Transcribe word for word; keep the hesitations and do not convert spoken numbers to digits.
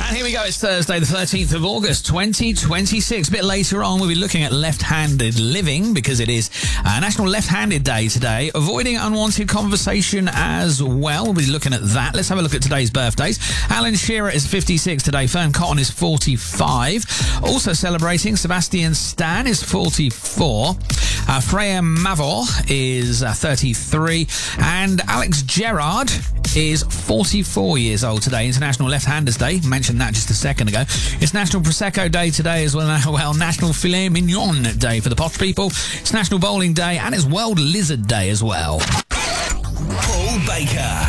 And here we go. It's Thursday, the thirteenth of August, twenty twenty-six. A bit later on, we'll be looking at left-handed living because it is uh, National Left-Handed Day today. Avoiding unwanted conversation as well. We'll be looking at that. Let's have a look at today's birthdays. Alan Shearer is fifty-six today. Fern Cotton is forty-five. Also celebrating, Sebastian Stan is forty-four. Uh, Freya Mavor is uh, thirty-three. And Alex Gerard is forty-four years old today. International Left-Handers Day. Mentioned that just a second ago. It's National Prosecco Day today as well. Well, National Filet Mignon Day for the posh people. It's National Bowling Day and it's World Lizard Day as well. Paul Baker.